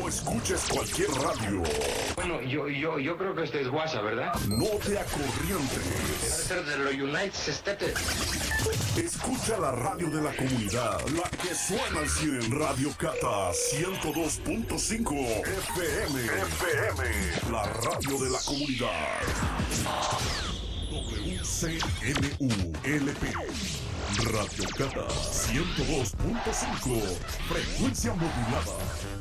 No escuches cualquier radio. Bueno, yo creo que este es WhatsApp, ¿verdad? No te acorrientes. Debe ser de los United States. Escucha la radio de la comunidad, la que suena al 100 en Radio Cata 102.5 FM. La radio de la comunidad. WCMU-LP Radio Cata 102.5, frecuencia modulada.